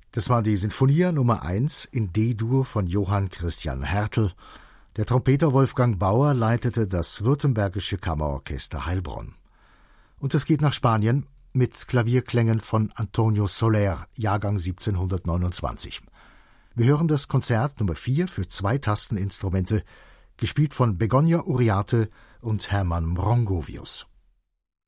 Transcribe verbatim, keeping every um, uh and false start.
Das war die Sinfonia Nummer eins in D-Dur von Johann Christian Hertel. Der Trompeter Wolfgang Bauer leitete das Württembergische Kammerorchester Heilbronn. Und es geht nach Spanien mit Klavierklängen von Antonio Soler, Jahrgang siebzehnhundertneunundzwanzig. Wir hören das Konzert Nummer vier für zwei Tasteninstrumente, gespielt von Begonia Uriarte und Hermann Mrongovius.